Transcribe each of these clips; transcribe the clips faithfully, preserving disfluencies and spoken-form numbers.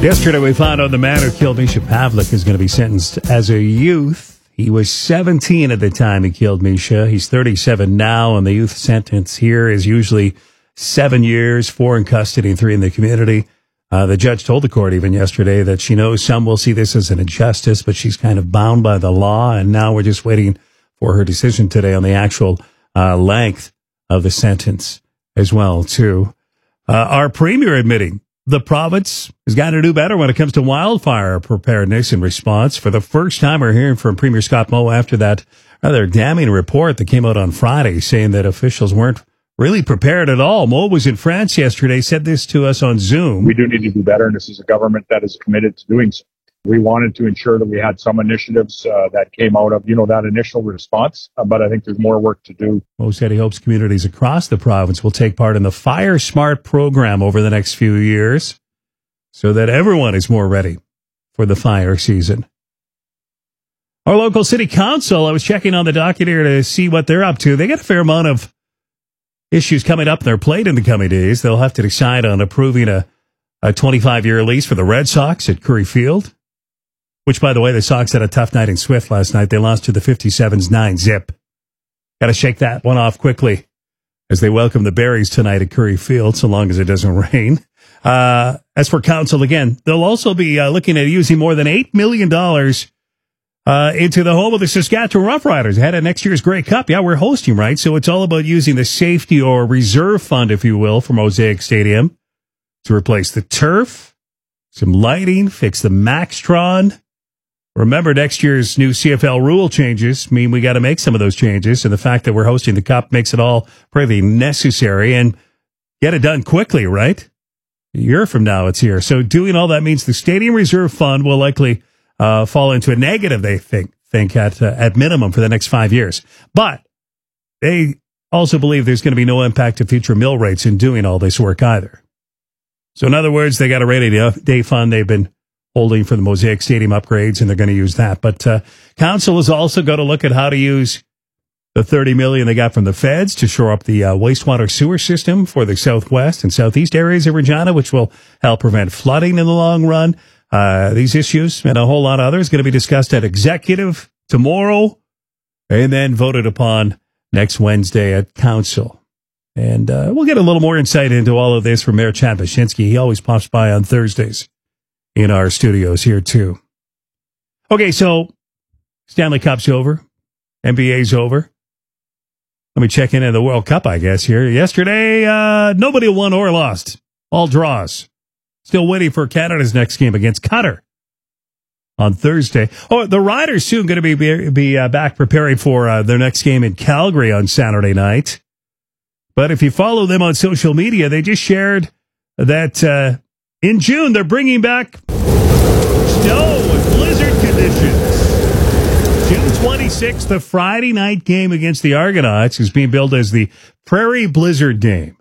Yesterday, we found out the man who killed Misha Pavlik is going to be sentenced as a youth. He was seventeen at the time he killed Misha. He's thirty-seven now, and the youth sentence here is usually seven years, four in custody and three in the community. Uh, the judge told the court even yesterday that she knows some will see this as an injustice, but she's kind of bound by the law, and now we're just waiting for her decision today on the actual uh, length of the sentence as well, too. Uh, our premier admitting the province has got to do better when it comes to wildfire preparedness and response. For the first time, we're hearing from Premier Scott Moe after that rather damning report that came out on Friday saying that officials weren't really prepared at all. Moe was in France yesterday, said this to us on Zoom. We do need to do better, and this is a government that is committed to doing so. We wanted to ensure that we had some initiatives uh, that came out of, you know, that initial response, uh, but I think there's more work to do. Moe said he hopes communities across the province will take part in the Fire Smart program over the next few years so that everyone is more ready for the fire season. Our local city council, I was checking on the docket here to see what they're up to. They got a fair amount of issues coming up their plate in the coming days. They'll have to decide on approving a, a twenty-five-year lease for the Red Sox at Curry Field. Which, by the way, the Sox had a tough night in Swift last night. They lost to the fifty-sevens nine zip. Got to shake that one off quickly as they welcome the Berries tonight at Curry Field, so long as it doesn't rain. Uh, as for council, again, they'll also be uh, looking at using more than eight million dollars uh, into the home of the Saskatchewan Roughriders ahead of next year's Grey Cup. Yeah, we're hosting, right? So it's all about using the safety or reserve fund, if you will, for Mosaic Stadium to replace the turf, some lighting, fix the Maxtron. Remember, next year's new C F L rule changes mean we got to make some of those changes, and the fact that we're hosting the Cup makes it all pretty necessary, and get it done quickly, right? A year from now, it's here. So doing all that means the Stadium Reserve Fund will likely uh, fall into a negative, they think, think at, uh, at minimum for the next five years. But they also believe there's going to be no impact to future mill rates in doing all this work either. So in other words, they got a rainy day fund they've been holding for the Mosaic Stadium upgrades, and they're going to use that. But uh, council is also going to look at how to use the thirty million dollars they got from the feds to shore up the uh, wastewater sewer system for the southwest and southeast areas of Regina, which will help prevent flooding in the long run. Uh, these issues and a whole lot of others going to be discussed at executive tomorrow and then voted upon next Wednesday at council. And uh, we'll get a little more insight into all of this from Mayor Chad Wyszynski. He always pops by on Thursdays in our studios here, too. Okay, so Stanley Cup's over. N B A's over. Let me check in on the World Cup, I guess, here. Yesterday, uh, nobody won or lost. All draws. Still waiting for Canada's next game against Qatar on Thursday. Oh, the Riders soon going to be be uh, back preparing for uh, their next game in Calgary on Saturday night. But if you follow them on social media, they just shared that uh, in June, they're bringing back snow and blizzard conditions. June twenty-sixth, the Friday night game against the Argonauts is being billed as the Prairie Blizzard Game.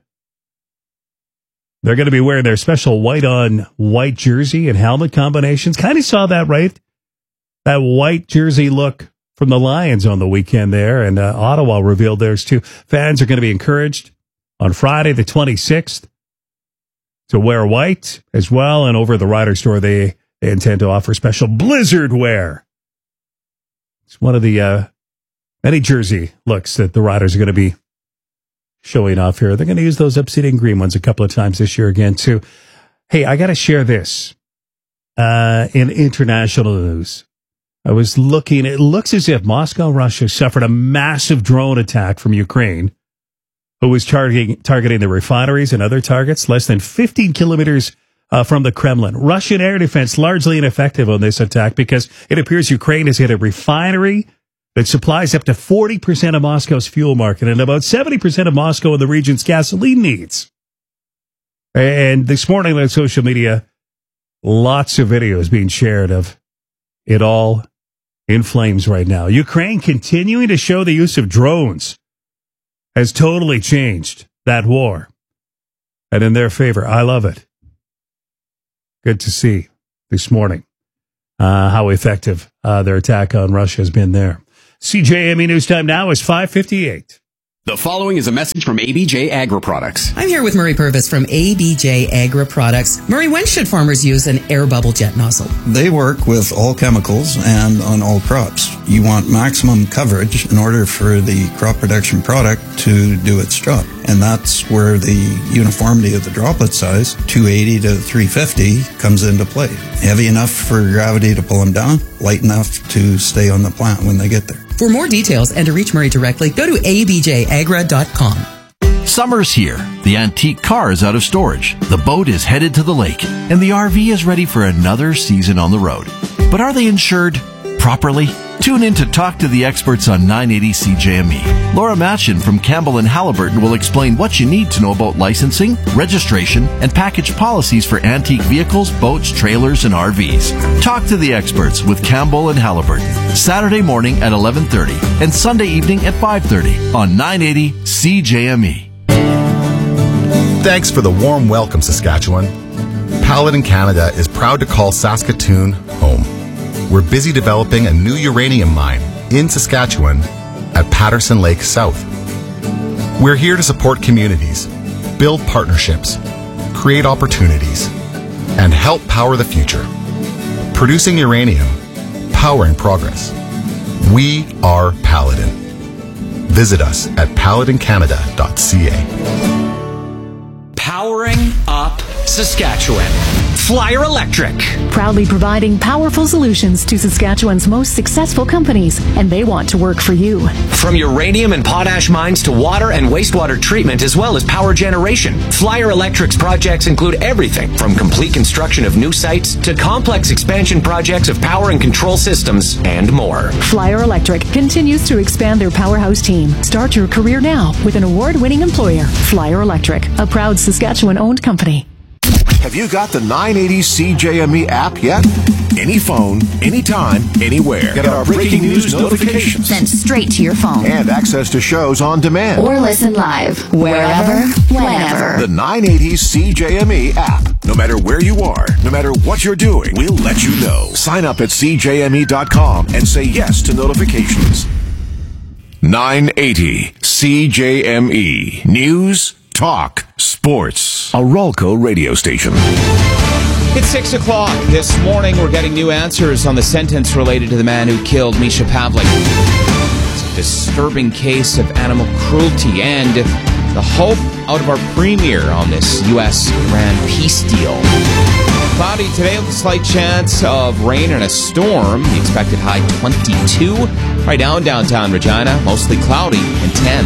They're going to be wearing their special white-on-white jersey and helmet combinations. Kind of saw that, right? That white jersey look from the Lions on the weekend there, and uh, Ottawa revealed theirs too. Fans are going to be encouraged on Friday the twenty-sixth to wear white as well, and over at the Rider store, they, they intend to offer special blizzard wear. It's one of the uh, many jersey looks that the Riders are going to be showing off here. They're going to use those obsidian green ones a couple of times this year again, too. Hey, I got to share this uh, in international news. I was looking, it looks as if Moscow, Russia suffered a massive drone attack from Ukraine, who was targeting, targeting the refineries and other targets less than fifteen kilometers uh, from the Kremlin. Russian air defense largely ineffective on this attack because it appears Ukraine has hit a refinery that supplies up to forty percent of Moscow's fuel market and about seventy percent of Moscow and the region's gasoline needs. And this morning on social media, lots of videos being shared of it all in flames right now. Ukraine continuing to show the use of drones has totally changed that war. And in their favor, I love it. Good to see this morning uh, how effective uh, their attack on Russia has been there. C J M E News Time now is five fifty-eight. The following is a message from A B J Agri Products. I'm here with Murray Purvis from A B J Agri Products. Murray, when should farmers use an air bubble jet nozzle? They work with all chemicals and on all crops. You want maximum coverage in order for the crop protection product to do its job. And that's where the uniformity of the droplet size, two eighty to three fifty, comes into play. Heavy enough for gravity to pull them down, light enough to stay on the plant when they get there. For more details and to reach Murray directly, go to a b j agra dot com. Summer's here. The antique car is out of storage. The boat is headed to the lake. And the R V is ready for another season on the road. But are they insured properly? Tune in to Talk to the Experts on nine eighty C J M E. Laura Matchin from Campbell and Halliburton will explain what you need to know about licensing, registration, and package policies for antique vehicles, boats, trailers, and R Vs. Talk to the Experts with Campbell and Halliburton. Saturday morning at eleven thirty and Sunday evening at five thirty on nine eighty C J M E. Thanks for the warm welcome, Saskatchewan. Paladin Canada is proud to call Saskatoon home. We're busy developing a new uranium mine in Saskatchewan at Patterson Lake South. We're here to support communities, build partnerships, create opportunities, and help power the future. Producing uranium, powering progress. We are Paladin. Visit us at paladin canada dot c a. Powering up Saskatchewan. Flyer Electric. Proudly providing powerful solutions to Saskatchewan's most successful companies, and they want to work for you. From uranium and potash mines to water and wastewater treatment, as well as power generation, Flyer Electric's projects include everything from complete construction of new sites to complex expansion projects of power and control systems and more. Flyer Electric continues to expand their powerhouse team. Start your career now with an award-winning employer, Flyer Electric, a proud Saskatchewan-owned company. Have you got the nine eighty C J M E app yet? Any phone, anytime, anywhere. Get our breaking news notifications sent straight to your phone. And access to shows on demand. Or listen live, wherever, whenever. The nine eighty C J M E app. No matter where you are, no matter what you're doing, we'll let you know. Sign up at c j m e dot com and say yes to notifications. nine eighty C J M E. News, talk, sports. A Rolco radio station. It's six o'clock. This morning, we're getting new answers on the sentence related to the man who killed Misha Pavlik. It's a disturbing case of animal cruelty and the hope out of our premier on this U S Iran peace deal. Cloudy today with a slight chance of rain and a storm. The expected high twenty-two. Right now in downtown Regina, mostly cloudy and ten.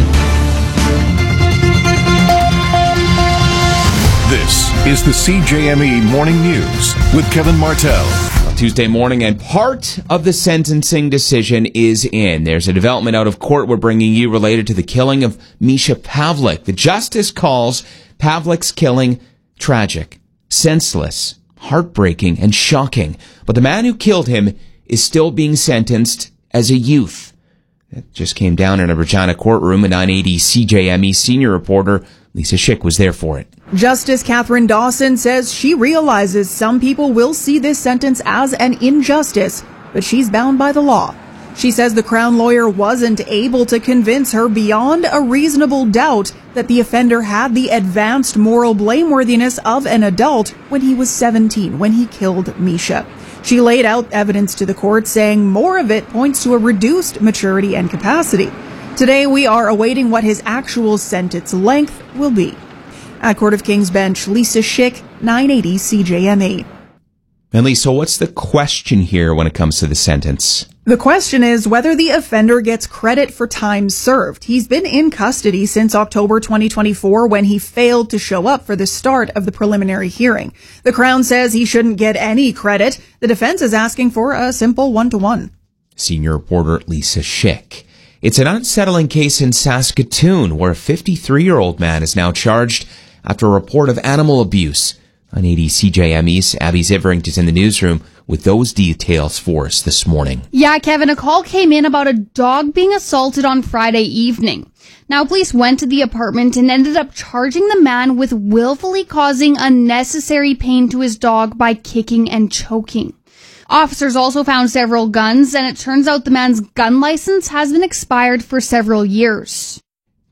This is the C J M E Morning News with Kevin Martell. Tuesday morning, and part of the sentencing decision is in. There's a development out of court we're bringing you related to the killing of Misha Pavlik. The justice calls Pavlik's killing tragic, senseless, heartbreaking, and shocking. But the man who killed him is still being sentenced as a youth. That just came down in a Regina courtroom, and nine eighty C J M E senior reporter Lisa Schick was there for it. Justice Catherine Dawson says she realizes some people will see this sentence as an injustice, but she's bound by the law. She says the Crown lawyer wasn't able to convince her beyond a reasonable doubt that the offender had the advanced moral blameworthiness of an adult when he was seventeen, when he killed Misha. She laid out evidence to the court, saying more of it points to a reduced maturity and capacity. Today, we are awaiting what his actual sentence length will be. At Court of King's Bench, Lisa Schick, nine eighty C J M E. And Lisa, what's the question here when it comes to the sentence? The question is whether the offender gets credit for time served. He's been in custody since October twenty twenty-four when he failed to show up for the start of the preliminary hearing. The Crown says he shouldn't get any credit. The defense is asking for a simple one-to-one. Senior reporter Lisa Schick. It's an unsettling case in Saskatoon where a fifty-three-year-old man is now charged after a report of animal abuse. nine eighty C J M E's Abby Zivering is in the newsroom with those details for us this morning. Yeah, Kevin, a call came in about a dog being assaulted on Friday evening. Now, police went to the apartment and ended up charging the man with willfully causing unnecessary pain to his dog by kicking and choking. Officers also found several guns, and it turns out the man's gun license has been expired for several years.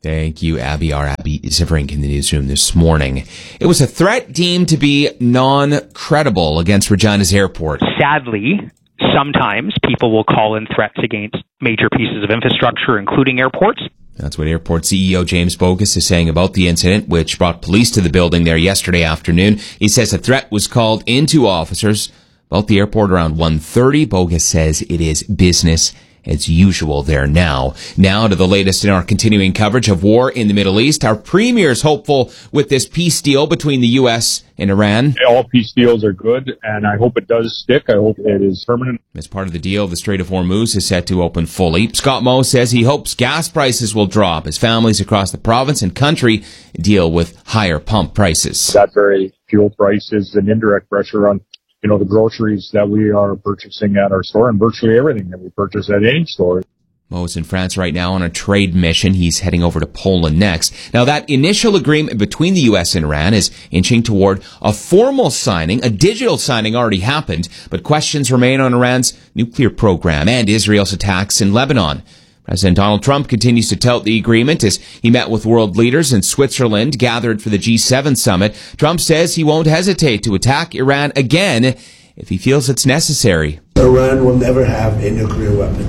Thank you, Abby. Our Abby Zivrink in the newsroom this morning. It was a threat deemed to be non-credible against Regina's airport. Sadly, sometimes people will call in threats against major pieces of infrastructure, including airports. That's what airport C E O James Bogus is saying about the incident, which brought police to the building there yesterday afternoon. He says a threat was called into officers about the airport around one thirty. Bogus says it is business as usual there now. Now to the latest in our continuing coverage of war in the Middle East. Our premier is hopeful with this peace deal between the U S and Iran. All peace deals are good, and I hope it does stick. I hope it is permanent. As part of the deal, the Strait of Hormuz is set to open fully. Scott Moe says he hopes gas prices will drop as families across the province and country deal with higher pump prices. That very fuel prices and indirect pressure on you know, the groceries that we are purchasing at our store and virtually everything that we purchase at any store. Mo's in France right now on a trade mission. He's heading over to Poland next. Now, that initial agreement between the U S and Iran is inching toward a formal signing. A digital signing already happened, but questions remain on Iran's nuclear program and Israel's attacks in Lebanon. President Donald Trump continues to tout the agreement as he met with world leaders in Switzerland gathered for the G seven summit. Trump says he won't hesitate to attack Iran again if he feels it's necessary. Iran will never have a nuclear weapon.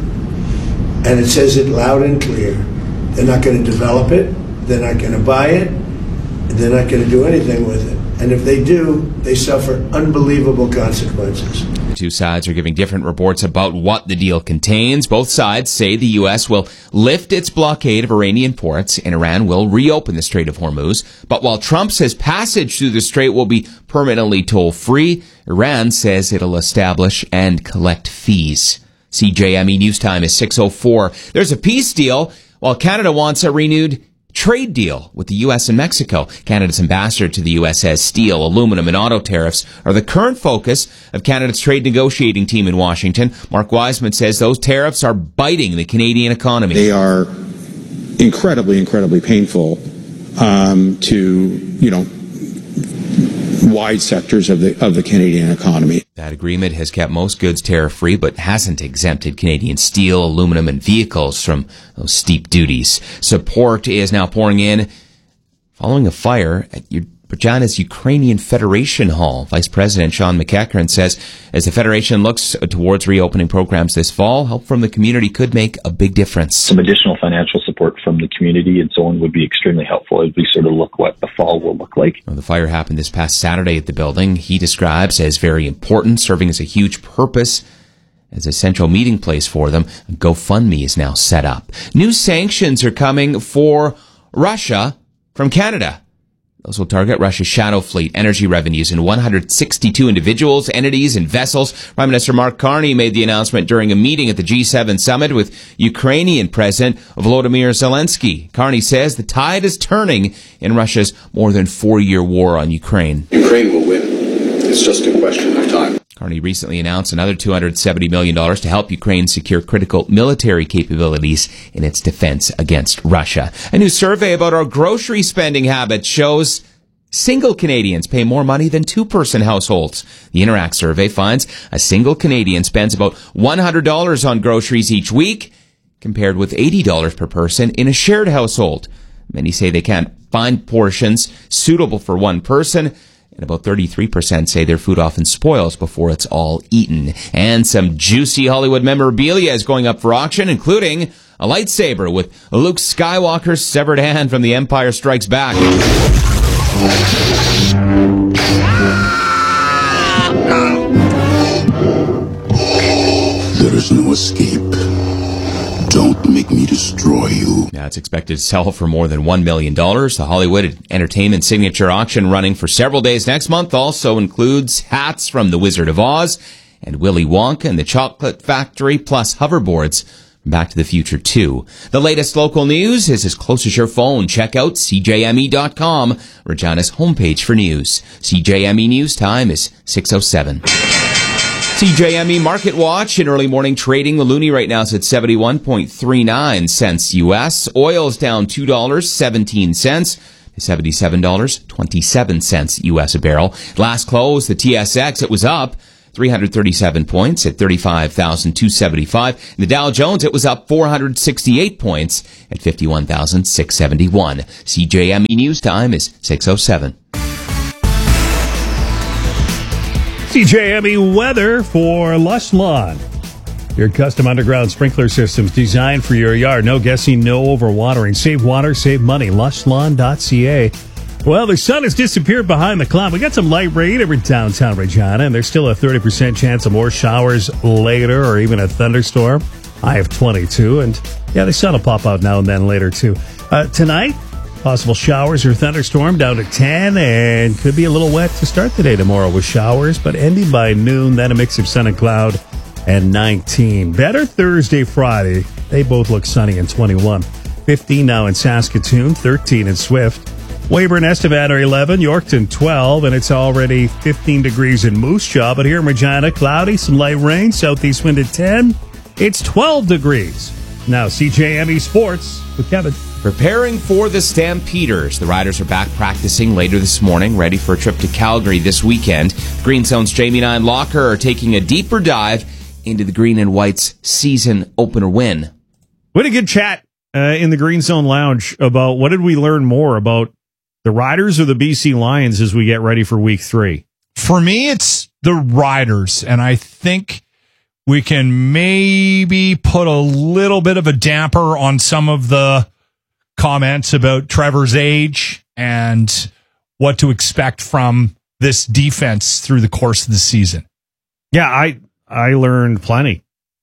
And it says it loud and clear. They're not going to develop it. They're not going to buy it. They're not going to do anything with it. And if they do, they suffer unbelievable consequences. The two sides are giving different reports about what the deal contains. Both sides say the U S will lift its blockade of Iranian ports and Iran will reopen the Strait of Hormuz. But while Trump says passage through the strait will be permanently toll-free, Iran says it'll establish and collect fees. C J M E News Time is six oh four. There's a peace deal while Canada wants a renewed trade deal with the U S and Mexico. Canada's ambassador to the U S says steel, aluminum, and auto tariffs are the current focus of Canada's trade negotiating team in Washington. Mark Wiseman says those tariffs are biting the Canadian economy. They are incredibly, incredibly painful um, to, you know, wide sectors of the of the Canadian economy. That agreement has kept most goods tariff-free, but hasn't exempted Canadian steel, aluminum, and vehicles from those steep duties. Support is now pouring in following a fire at Regina's Ukrainian Federation Hall. Vice President Sean McEachern says as the Federation looks towards reopening programs this fall, help from the community could make a big difference. Some additional financial support from the community and so on would be extremely helpful as we sort of look what the fall will look like. Well, the fire happened this past Saturday at the building. He describes as very important, serving as a huge purpose as a central meeting place for them. A GoFundMe is now set up. New sanctions are coming for Russia from Canada. Those will target Russia's shadow fleet, energy revenues, and one hundred sixty-two individuals, entities, and vessels. Prime Minister Mark Carney made the announcement during a meeting at the G seven summit with Ukrainian President Volodymyr Zelensky. Carney says the tide is turning in Russia's more than four-year war on Ukraine. Ukraine will win. It's just a question of time. Carney recently announced another two hundred seventy million dollars to help Ukraine secure critical military capabilities in its defense against Russia. A new survey about our grocery spending habits shows single Canadians pay more money than two-person households. The Interact survey finds a single Canadian spends about one hundred dollars on groceries each week, compared with eighty dollars per person in a shared household. Many say they can't find portions suitable for one person, and about thirty-three percent say their food often spoils before it's all eaten. And some juicy Hollywood memorabilia is going up for auction, including a lightsaber with Luke Skywalker's severed hand from The Empire Strikes Back. There is no escape. Don't make me destroy you. Now, it's expected to sell for more than one million dollars. The Hollywood Entertainment Signature Auction running for several days next month also includes hats from The Wizard of Oz and Willy Wonka and the Chocolate Factory, plus hoverboards from Back to the Future two. The latest local news is as close as your phone. Check out C J M E dot com, Regina's homepage for news. C J M E News Time is six oh seven. C J M E Market Watch in early morning trading. The loonie right now is at seventy-one point three nine cents U S. Oil is down two dollars and seventeen cents to seventy-seven dollars and twenty-seven cents U S a barrel. Last close, the T S X, it was up three hundred thirty-seven points at thirty-five thousand two hundred seventy-five. The Dow Jones, it was up four hundred sixty-eight points at fifty-one thousand six hundred seventy-one. C J M E News Time is six oh seven. C J M E weather for Lush Lawn. Your custom underground sprinkler systems designed for your yard. No guessing, no overwatering. Save water, save money. lush lawn dot c a. Well, the sun has disappeared behind the cloud. We got some light rain over downtown Regina, and there's still a thirty percent chance of more showers later or even a thunderstorm. I have twenty-two, and yeah, the sun will pop out now and then later, too. Uh, tonight, possible showers or thunderstorm down to ten, and could be a little wet to start the day tomorrow with showers, but ending by noon, then a mix of sun and cloud, and nineteen. Better Thursday, Friday. They both look sunny and twenty-one. fifteen now in Saskatoon, thirteen in Swift. Weyburn, Estevan are eleven, Yorkton twelve, and it's already fifteen degrees in Moose Jaw. But here in Regina, cloudy, some light rain, southeast wind at ten. It's twelve degrees. Now, C J M E Sports with Kevin. Preparing for the Stampeders. The Riders are back practicing later this morning, ready for a trip to Calgary this weekend. Green Zone's Jamie Nine Locker are taking a deeper dive into the Green and White's season opener win. We had a good chat uh, in the Green Zone Lounge about what did we learn more about the Riders or the B C Lions as we get ready for week three? For me, it's the Riders, and I think we can maybe put a little bit of a damper on some of the comments about Trevor's age and what to expect from this defense through the course of the season. Yeah, I I learned plenty.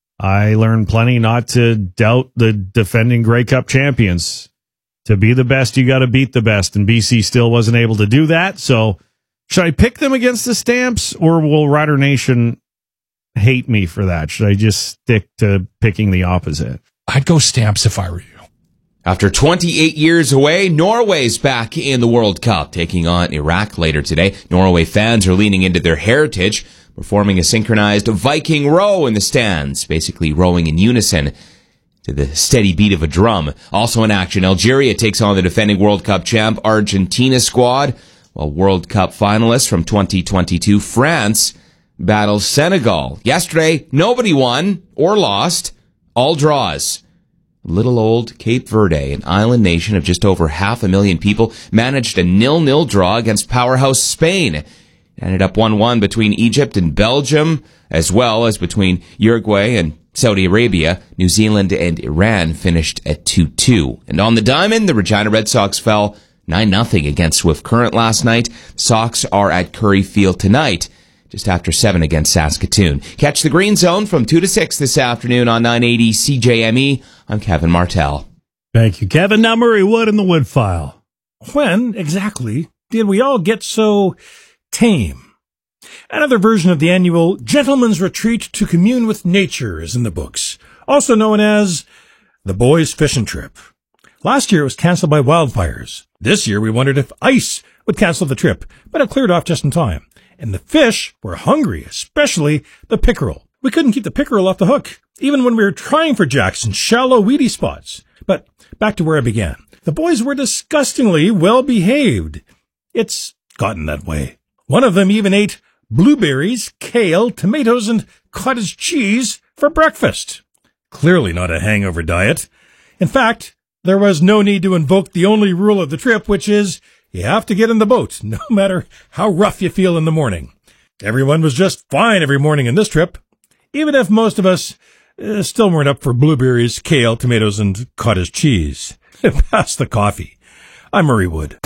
I learned plenty not to doubt the defending Grey Cup champions. To be the best, you got to beat the best, and B C still wasn't able to do that. So should I pick them against the Stamps, or will Rider Nation hate me for that? Should I just stick to picking the opposite? I'd go Stamps if I were you. After twenty-eight years away, Norway's back in the World Cup, taking on Iraq later today. Norway fans are leaning into their heritage, performing a synchronized Viking row in the stands, basically rowing in unison to the steady beat of a drum. Also in action, Algeria takes on the defending World Cup champ Argentina squad, while World Cup finalists from twenty twenty-two France battles Senegal. Yesterday, nobody won or lost, all draws. Little old Cape Verde, an island nation of just over half a million people, managed a nil-nil draw against powerhouse Spain. It ended up one one between Egypt and Belgium, as well as between Uruguay and Saudi Arabia. New Zealand and Iran finished at two two. And on the diamond, the Regina Red Sox fell nine nothing against Swift Current last night. Sox are at Curry Field tonight, just after seven against Saskatoon. Catch the Green Zone from two to six this afternoon on nine eighty C J M E. I'm Kevin Martell. Thank you, Kevin. Now, Murray Wood in the Wood File. When, exactly, did we all get so tame? Another version of the annual Gentleman's Retreat to Commune with Nature is in the books, also known as the Boys Fishing Trip. Last year it was canceled by wildfires. This year we wondered if ice would cancel the trip, but it cleared off just in time. And the fish were hungry, especially the pickerel. We couldn't keep the pickerel off the hook, even when we were trying for jacks in shallow, weedy spots. But back to where I began. The boys were disgustingly well behaved. It's gotten that way. One of them even ate blueberries, kale, tomatoes, and cottage cheese for breakfast. Clearly not a hangover diet. In fact, there was no need to invoke the only rule of the trip, which is you have to get in the boat, no matter how rough you feel in the morning. Everyone was just fine every morning in this trip, even if most of us uh, still weren't up for blueberries, kale, tomatoes, and cottage cheese. Pass the coffee. I'm Murray Wood.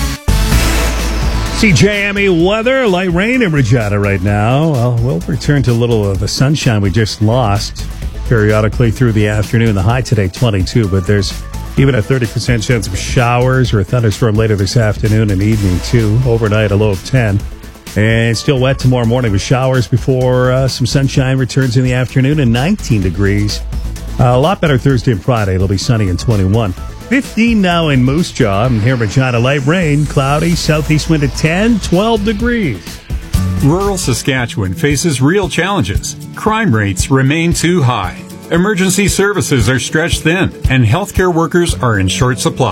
C J M E weather, light rain in Regina right now. Well, we'll return to a little of the sunshine we just lost periodically through the afternoon. The high today, twenty-two, but there's even a thirty percent chance of showers or a thunderstorm later this afternoon and evening, too. Overnight, a low of ten. And still wet tomorrow morning with showers before uh, some sunshine returns in the afternoon and nineteen degrees. Uh, a lot better Thursday and Friday. It'll be sunny and twenty-one. fifteen now in Moose Jaw. And here in Regina, light rain, cloudy, southeast wind at ten, twelve degrees. Rural Saskatchewan faces real challenges. Crime rates remain too high. Emergency services are stretched thin, and healthcare workers are in short supply.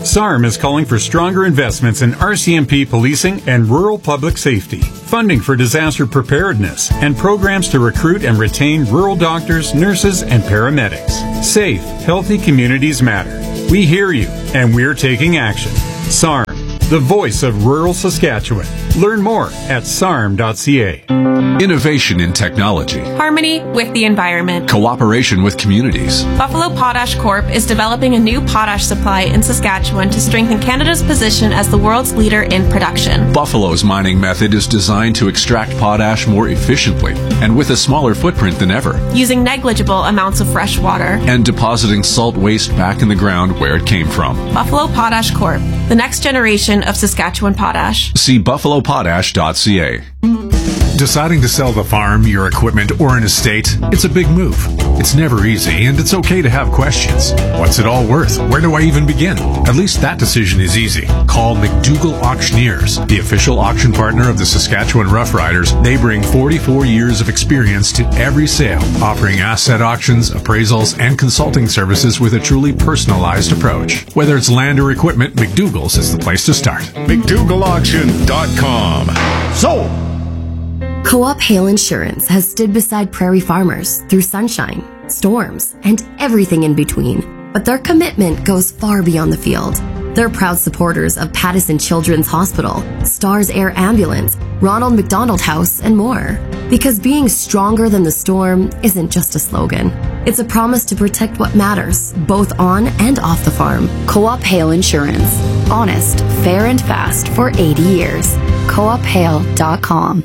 S A R M is calling for stronger investments in R C M P policing and rural public safety, funding for disaster preparedness, and programs to recruit and retain rural doctors, nurses, and paramedics. Safe, healthy communities matter. We hear you, and we're taking action. S A R M, the voice of rural Saskatchewan. Learn more at S A R M dot C A. Innovation in technology. Harmony with the environment. Cooperation with communities. Buffalo Potash Corp is developing a new potash supply in Saskatchewan to strengthen Canada's position as the world's leader in production. Buffalo's mining method is designed to extract potash more efficiently and with a smaller footprint than ever. Using negligible amounts of fresh water. And depositing salt waste back in the ground where it came from. Buffalo Potash Corp, the next generation of Saskatchewan potash. See buffalo potash dot C A. Deciding to sell the farm, your equipment, or an estate, it's a big move. It's never easy, and it's okay to have questions. What's it all worth? Where do I even begin? At least that decision is easy. Call McDougall Auctioneers, the official auction partner of the Saskatchewan Roughriders. They bring forty-four years of experience to every sale, offering asset auctions, appraisals, and consulting services with a truly personalized approach. Whether it's land or equipment, McDougall's is the place to start. McDougall Auction dot com. Sold! Co-op Hail Insurance has stood beside prairie farmers through sunshine, storms, and everything in between. But their commitment goes far beyond the field. They're proud supporters of Pattison Children's Hospital, Stars Air Ambulance, Ronald McDonald House, and more. Because being stronger than the storm isn't just a slogan. It's a promise to protect what matters, both on and off the farm. Co-op Hail Insurance. Honest, fair, and fast for eighty years. co op hail dot com.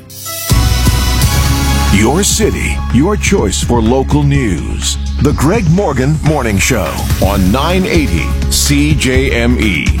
Your city, your choice for local news. The Greg Morgan Morning Show on nine eighty C J M E.